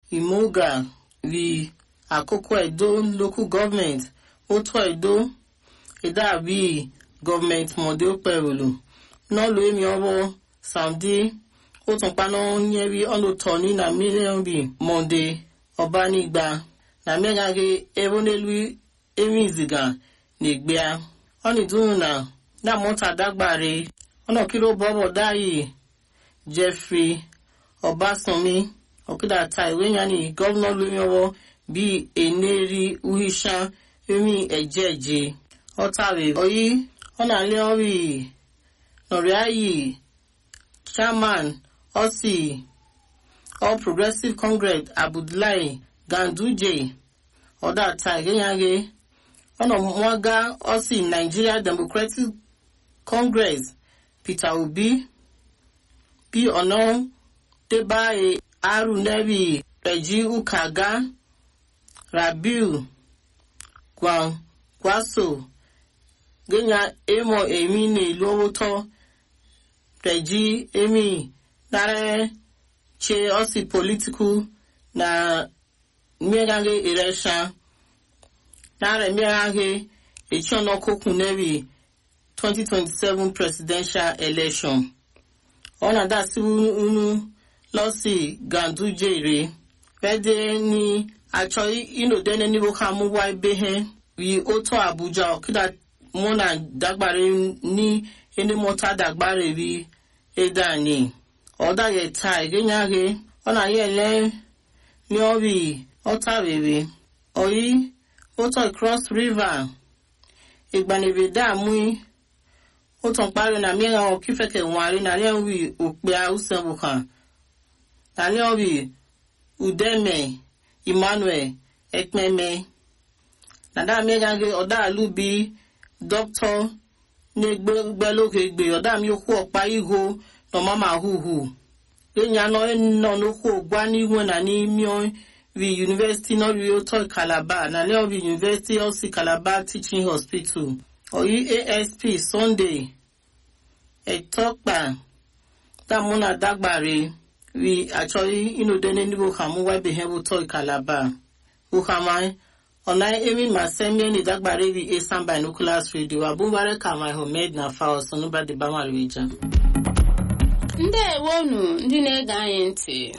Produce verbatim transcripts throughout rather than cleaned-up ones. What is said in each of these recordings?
Imoga vi Akoko Edo local government Oto Edo Eda bi government model perulu no lo emi owo Saudi Oton pano nyewi ono toni na million bi Monday Obanigba na megage ebonelu emiziga negbea oni dununa na mota dagbare ono kilo bobo dai Jeffrey Obasanmi okida tai wenyani governor lumiowo bi eneri uhisha emi ejeje otawe oyi ona leori noriayi chairman osi All Progressive Congress Abdullahi Ganduje oda tai wenyage ono mwaga osi Nigeria Democratic Congress Peter Obi bi ono teba e aru nebi Reji Ukaga Rabiu Kwan Kwaso Genya emo emi ne lowoto Reji emi nare che osi political na miagange election nare miagange echono koku nebi twenty twenty-seven presidential election ona da si unu losi Ganduje re pede ni achoi ino dene ni boka mu wa behe wi oto Abuja okida mona dagbare ni ene mota dagbare wi edani oda ye tai genyage ona ye le ni obi otawewe oyi oto Cross River igbanebe da mu oton pare na mi o kifeke wanri na le wi ope ausenbukan na le wi Udeme Emmanuel Ekmeme na da mi gange oda alubi doctor ne gbeloke gbe oda mi oku opa iho no mama huhu enya no no no ku gwa ni wo na ni mi vi university no ri to Calabar na le wi University of Calabar Teaching Hospital oyi A S P Sunday etokpa tamuna dagbare we actually ino dene ni bo kamu wa be hebu to Calabar u kama ona emi masemi ni dagbare we Eastern Binoculars Radio abubare kama Ahmed na fa sonu ba de ba malweja ndewonu ndị na-ege anyị ntị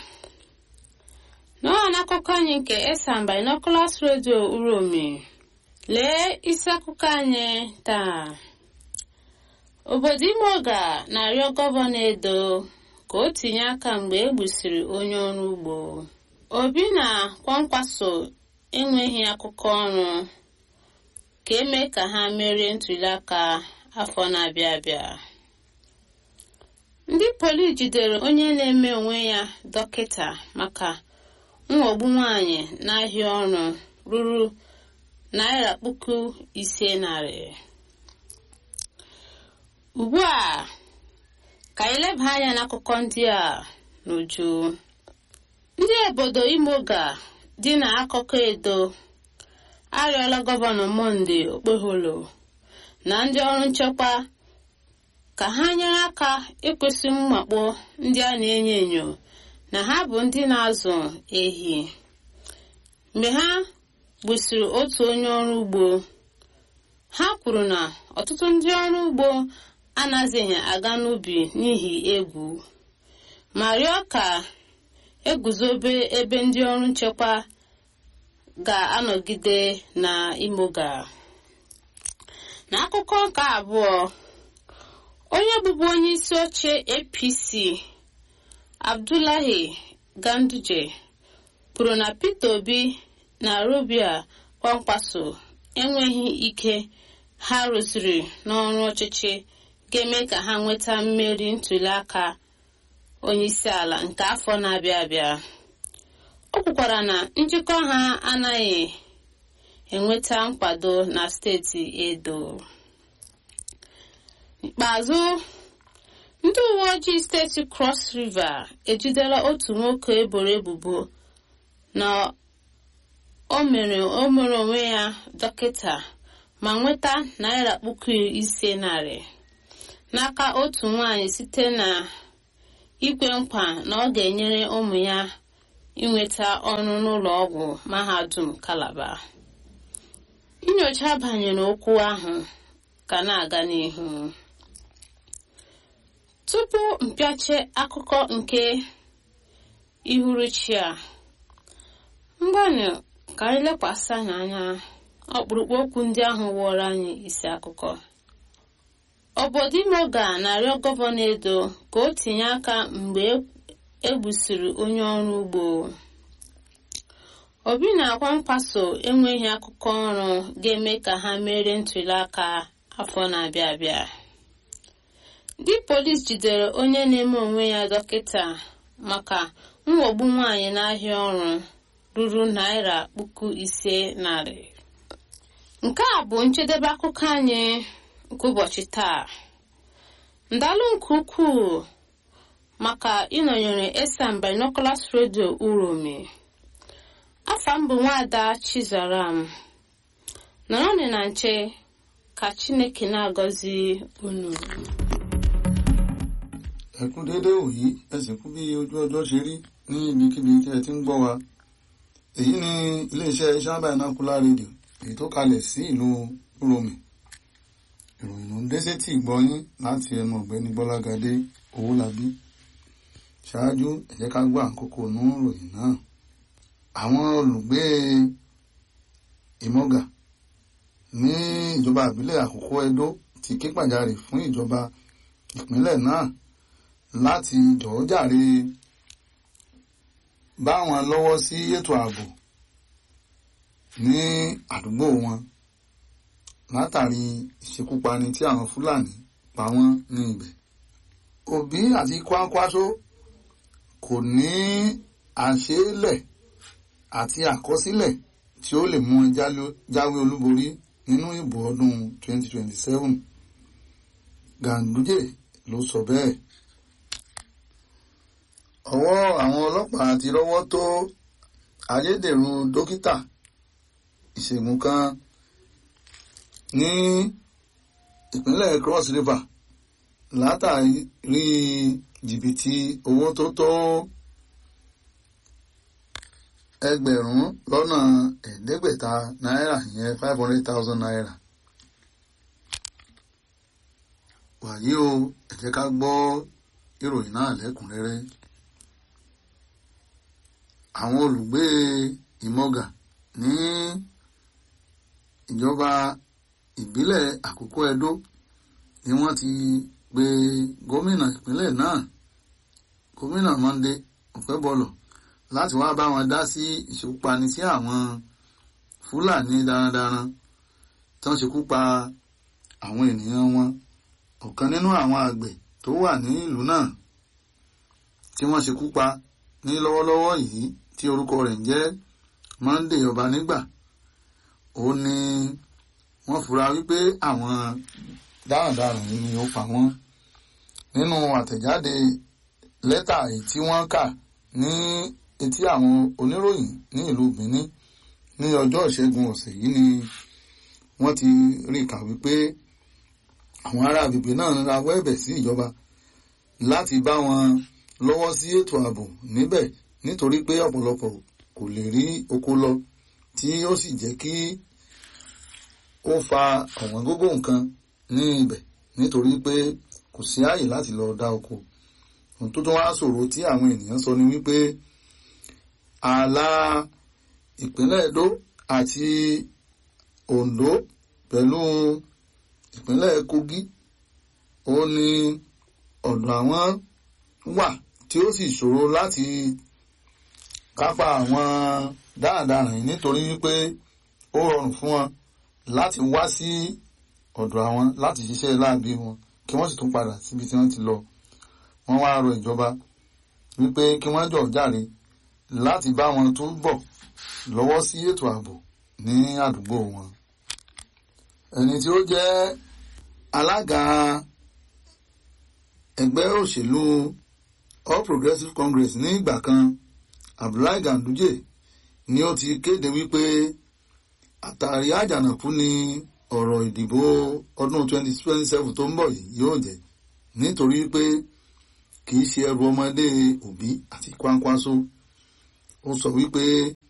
n'ọnụ akụkọ anyị nke Eastern Binoculars Radio Uromi lee isi akụkọ anyị taa. Obodo Imoga na-arịọ gọvanọ Edo ka o tinye aka mgbe e gbusiri onye ọrụ ugbo. Obi na Kwankwaso enweghị akụkọ ọrụ ka eme ka ha merie ntụliaka afọ na-abịa abịa. Ndị poli jidere onye na-eme onwe ya dọkịta maka nghọgbu nwanyị n'ahịa ọrụ ruru naira puku ise narị. Ugbu a ka anyị leba anya n'akụkọ ndị a n'uju. Ndị obodo Imoga dị n'akụkụ Edo arịọla gọvanọ Monday Okpeholo na ndị ọrụ nchekwa ka ha nyere aka ịkwụsị mwakpo ndị a na-enyo enyo na ha bụ ndị na-azụ ehi. Mgbe ha gbusiri otu onye ọrụ ugbo, ha kwuru na ọtụtụ ndị ọrụ ugbo anaghịzi aga n'ubi n'ihi egwu, ma rịọ ka eguzobe ebe ndị ọrụ nchekwa ga-anọgide na Imoga. N'akụkọ nke abụọ, onye bụbu onye isi oche A P C Abdullahi Ganduje kwuru na Peter Obi na Robia Kwankwaso enweghị ike ha rụziri n'ọrụ ọchịchị ga-eme ka ha nweta mmeri ntụliaka onyeisi ala nke afọ na-abịa abịa. O kwukwara na njikọ ha anaghị enweta nkwado na steeti Edo. N'ikpeazụ, ndị uwe ojii steeti Cross River ejidela otu nwoke eboro ebubo na o mere o mere onwe ya dọkịta ma nweta naira puku ise narị n'aka otu nwanyị site na ikwe nkwa na ọ ga-enyere ụmụ ya inweta ọrụ n'ụlọ ọgwụ mahadum Calabar. Nnyocha banyere okwu ahụ ka na-aga n'ihu. Tupu mpịache akụkọ nke ihuruchi a, mgbanụ ka anyị lekwasị anya ọkpụrụkpụ okwu ndị ahụ wụọrọ anyị isi akụkọ. Obodo Imoga na-arịọ gọvanọ Edo ka o tinye aka mgbe egbusiri onye ọrụ ugbo. Obi na-akwa nkwaso enweghị akụkọ ọrụ ga-eme ka ha mere ntuli aka afọ na-abịa abịa. Ndị polisi jidere onye na-eme onwe ya dọkịta maka mwogbu nwaanyị n'ahịa ọrụ ruru naira puku ise narị. Nke a bụ njedebe akụkọ anyị nke ụbọchị taa. Ndalụ nke ukwuu maka ịnọnyere Esan Binoculars Radio Uromi. Afa mbụ Nwaada Chizaram. Nọrọnị na nche ka Chineke na-agọzi unu. Ẹ kú déédé òyí, ẹ sì kú bí ojú ọjọ́ ṣe rí ní ibikíbi tí ẹ ti ń gbọ́ wa. Èyí ni iléeṣẹ́ Esan Binocular Radio èyí tó kalẹ̀ sí ìlú Uromi. Ìròyìn ló ń dé sétí ìgbọ́yín láti ẹnu ọ̀gbẹ́ni Bọ́lágadé Owólabí. Ṣáájú ẹ jẹ́ ká gbọ́ àkókò nú ìròyìn náà. Àwọn olùgbé Imoga ní ìjọba ìbílẹ̀ Àkókò Ẹdó ti ké pàjáre fún ìjọba ìpínlẹ̀ náà láti jọ̀ọ́ jàre bá wọn lọ́wọ́ sí ètò ààbò ní àdúgbò wọn látàrí ìṣekúpani tí àwọn Fúlàní pa wọ́n ní ibẹ̀. Òbí àti Kwankwaso kò ní àṣélẹ̀ àti àkọsílẹ̀ tí ó lè mú ẹ jáwé olúborí nínú ìbò ọdún twenty twenty-seven. Ganduje ló sọ bẹ́ẹ̀. Ọwọ́ àwọn ọlọ́pàá ti rọ́wọ́ tó ayédèrú dókítà ìṣègùn kan ní ìpínlẹ̀ Cross River látàrí jìbìtì owó tó tó ẹgbẹ̀rún lọ́nà ẹ̀ẹ́dẹ́gbẹ̀ta náírà ìyẹn five hundred thousand naira. Wàyí o, ẹ jẹ́ ká gbọ́ ìròyìn náà lẹ́kùnrẹ́rẹ́. Àwọn olùgbé Imoga ní ìjọba ìbílẹ̀ Àkókò Ẹdó ni wọ́n ti pe gómìnà ìpínlẹ̀ náà, gómìnà Monday Okebolo, láti wá bá wọn dá sí ìṣekúpani sí àwọn Fúlàní darandaran tó ń ṣekú pa àwọn ènìyàn wọn. Ọ̀kan nínú àwọn àgbẹ̀ tó wà ní ìlú náà tí wọ́n ṣekú pa ní lọ́wọ́lọ́wọ́ yìí tí orúkọ rẹ̀ ń jẹ́ Monday Ọbanígbà, ó ní wọ́n fura wípé àwọn darandaran ni ó pa wọ́n. Nínú àtẹ̀jáde lẹ́tà èyí tí wọ́n kà ní etí àwọn oníròyìn ní ìlú Benin ní ọjọ́ ìṣẹ́gun ọ̀sẹ̀ yìí ni wọ́n ti rí kà wípé àwọn ará agbègbè náà ń rawọ́ ẹ̀bẹ̀ sí ìjọba láti bá wọn lọ́wọ́ sí ètò ààbò níbẹ̀ nítorí pé ọ̀pọ̀lọpọ̀ kò lè rí oko lọ tí ó sì jẹ́ kí ó fa ọ̀wọ́n gógó nǹkan ní ibẹ̀ nítorí pé kò sí ààyè láti lọ dá oko. Ohun tó tún wá ṣòro tí àwọn ènìyàn sọ ni wípé ààlà ìpínlẹ̀ Ẹdó àti Oǹdó pẹ̀lú ìpínlẹ̀ Kogi ó ní ọ̀dọ̀ àwọn wà tí ó sì ṣòro láti kápá àwọn dáradára yìí nítorí wípé ó rọrùn fún wọn láti wá sí ọ̀dọ̀ àwọn láti ṣiṣẹ́ láabi wọn kí wọ́n sì tún padà síbi tí wọ́n ti lọ. Wọ́n wá rọ ìjọba wípé kí wọ́n jọ̀ọ́ jàre láti bá wọn túbọ̀ lọ́wọ́ sí ètò ààbò ní àdúgbò wọn. Ẹni tí ó jẹ́ alága ẹgbẹ́ òṣèlú All Progressives Congress ní ìgbà kan, Abdullahi Ganduje, ni ó ti kéde wípé àtàrí àjànàkú ni ọ̀rọ̀ ìdìbò ọdún twenty twenty-seven tó ń bọ̀ yìí yóò jẹ́ nítorí pé kìí ṣe ẹrù ọmọdé Obi àti Kwankwaso. ó sọ wípé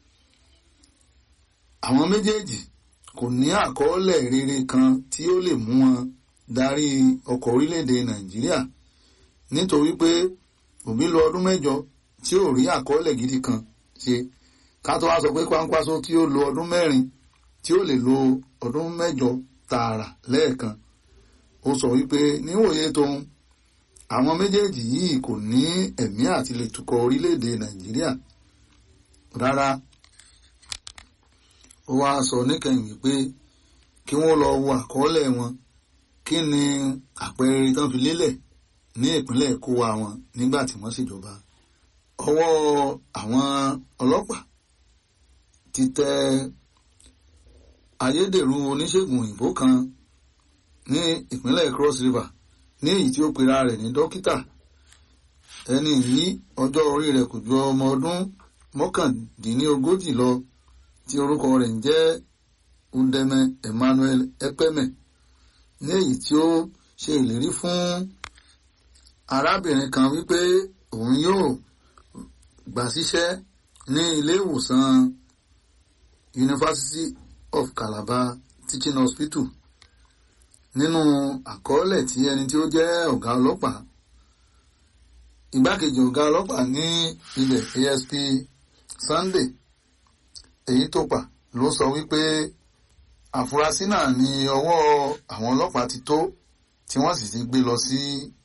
àwọn méjèèjì kò ní àkọọ́lẹ̀ rere kan tí ó lè mú wọn darí ọkọ̀ orílẹ̀-èdè Nàìjíríà nítorí pé Obi lo ọdún mẹ́jọ tí ò rí àkọọ́lẹ̀ gidi kan ṣe ká tó wá sọ pé Kwankwaso tí ó lo ọdún mẹ́rin tí ó lè lo ọdún mẹ́jọ tààrà lẹ́ẹ̀kan. Ó sọ wípé níwòye tóun àwọn méjèèjì yìí kò ní ẹ̀mí àti lè tukọ̀ orílẹ̀-èdè Nàìjíríà rárá. Ó wá sọ níkẹyìn wípé kí wọ́n lọ wo àkọọ́lẹ̀ wọn kí ni àpẹẹrẹ tán fi lélẹ̀ ní ìpínlẹ̀ Kówa wọn nígbà tí wọ́n ṣèjọba. Ọwọ́ àwọn ọlọ́pàá ti tẹ ayédèrú oníṣègùn òyìnbó kan ní ìpínlẹ̀ Cross River ní èyí tí ó pera rẹ̀ ní dókítà. Ẹni yìí ọjọ́ orí rẹ̀ kò ju ọmọ ọdún mọ́kàndínlógójì lọ tí orúkọ rẹ̀ ń jẹ́ Udeme Emmanuel Ekpeme ní èyí tí ó ṣe ìlérí fún arábìnrin kan wípé òun yóò gbà síṣẹ́ ní ilé ìwòsàn University of Calabar Teaching Hospital. Nínú àkọọ́lẹ̀ tí ẹni tí ó jẹ́ ọ̀gá ọlọ́pàá igbákejì ọ̀gá ọlọ́pàá ní ilẹ̀ A S P Sunday Èyítópà ló sọ wípé àfúrásì náà ní ọwọ́ àwọn ọlọ́pàá ti tó tí wọ́n sì ti gbé lọ sí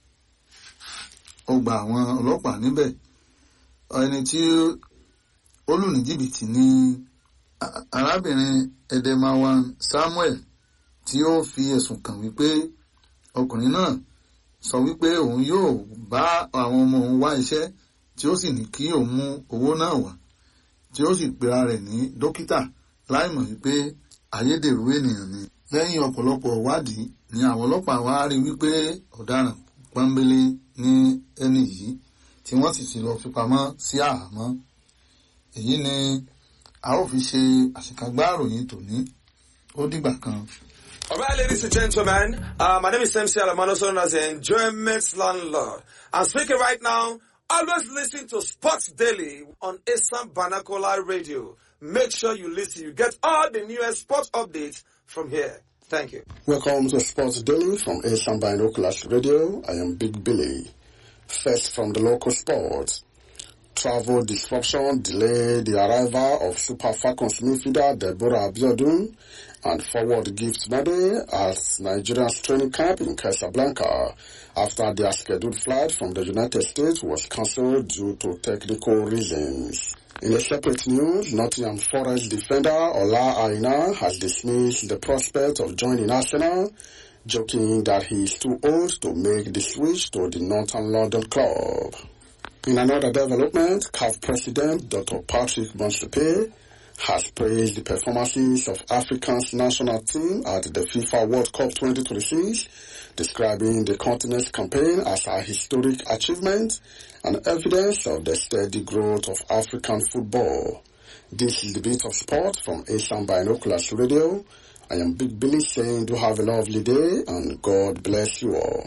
ọgbà àwọn ọlọ́pàá níbẹ̀. Ẹni tí ó lù ní jìbìtì ní arábìnrin Edemawan Samuel tí ó fi ẹ̀sùn kàn wípé ọkùnrin náà sọ wípé òun yóò bá àwọn ọmọ òun wá iṣẹ́ tí ó sì ní kí òun mú owó náà wá tí ó sì pera rẹ̀ ní dókítà láìmọ̀ wípé ayédèrú ènìyàn ni. Lẹ́yìn ọ̀pọ̀lọpọ̀ ìwádìí ni àwọn ọlọ́pàá wá rí wípé ọ̀daràn pọ́nbélé ní ẹni yìí tí wọ́n sì ti lọ fi pamọ́ sí àhámọ́. Èyí ni a ó fi ṣe àṣekágbá ìròyìn tòní. Ó dìgbà kan. All right, ladies and gentlemen, uh, my name is M C Alamano, known as the Enjoyment Landlord. I'm speaking right now. Always listen to Sports Daily on Asam Banakola Radio. Make sure you listen. You get all the newest sports updates from here. Thank you. Welcome to Sports Daily from Asam Binoculars Radio. I am Big Billy. First from the local sports. Travel disruption delayed the arrival of Super Falcons midfielder Deborah Abiodun and forward Gift Made at Nigeria's training camp in Casablanca after their scheduled flight from the United States was cancelled due to technical reasons. In a separate news, Nottingham Forest defender Ola Aina has dismissed the prospect of joining Arsenal, joking that he is too old to make the switch to the Northern London club. In another development, C A F President Doctor Patrick Motsepe has praised the performances of Africa's national team at the FIFA World Cup twenty twenty-six, describing the continent's campaign as a historic achievement and evidence of the steady growth of African football. This is the Bit of Sport from Asam Binoculars Radio. I am Big Billy saying do have a lovely day and God bless you all.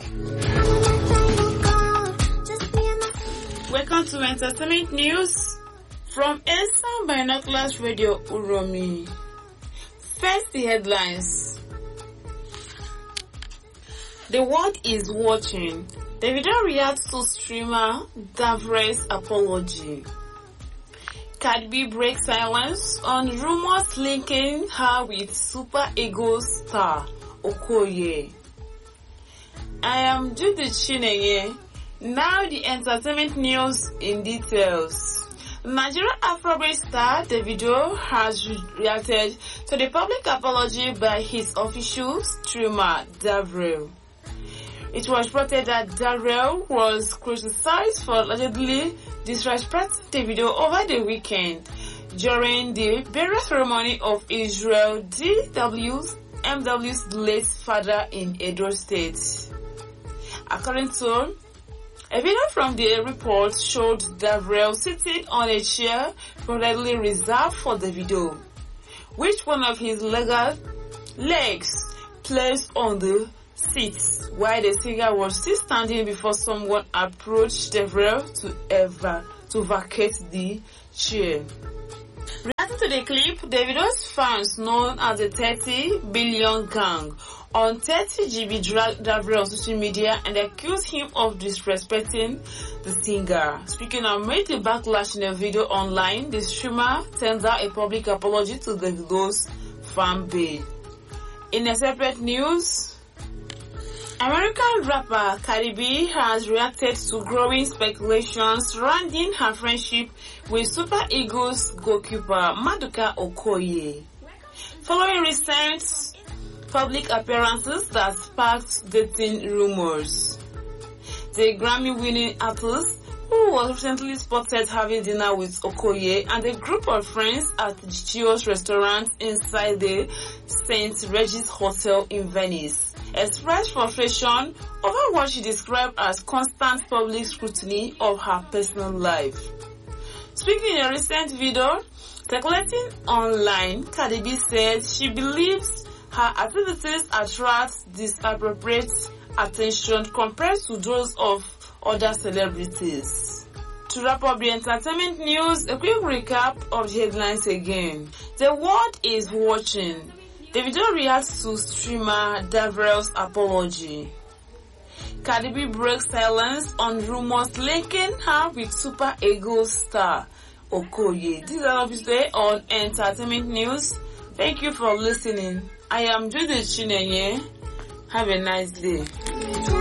Welcome to Entertainment News from Asam Binoculars Radio Uromi. First, the headlines. The world is watching. Davido reacts to streamer Davre's apology. Cardi B breaks silence on rumors linking her with Super Eagles star Okoye. I am Judy Chineye. Now the entertainment news in details. Nigerian Afrobeat star Davido has reacted to the public apology by his official streamer Davre. It was reported that Davre was criticized for allegedly disrespecting Davido over the weekend during the burial ceremony of Israel D W's M W's late father in Edo State. According to a video from the report showed Davre sitting on a chair reportedly reserved for the video, which one of his legal legs placed on the seat while the singer was still standing before someone approached Davre to ever to vacate the chair. Reacting to the clip, Davido's fans, known as the thirty billion gang, on thirty gigabyte dragged Davido on social media and accused him of disrespecting the singer. Speaking of made the backlash in a video online, the streamer sends out a public apology to Davido's fan base. In a separate news, American rapper Cardi B has reacted to growing speculation surrounding her friendship with Super Eagles goalkeeper Maduka Okoye. Following recent public appearances that sparked dating rumors, the Grammy-winning artist, who was recently spotted having dinner with Okoye and a group of friends at the Chios restaurant inside the Saint Regis Hotel in Venice, expressed frustration over what she described as constant public scrutiny of her personal life. Speaking in a recent video circulating online, Cardi B said she believes her activities attract disappropriate attention compared to those of other celebrities. To wrap up the entertainment news, a quick recap of the headlines again. The world is watching. Davido reacts to streamer Davido's apology. Cardi B breaks silence on rumors linking her with Super Eagles star Okoye. This is all of today on Entertainment News. Thank you for listening. I am Judith Chinenye. Have a nice day.